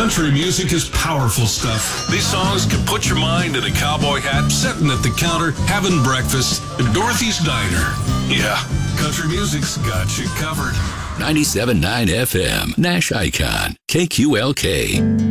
Country music is powerful stuff. These songs can put your mind in a cowboy hat, sitting at the counter, having breakfast at Dorothy's Diner. Yeah, country music's got you covered. 97.9 FM, Nash Icon, KQLK.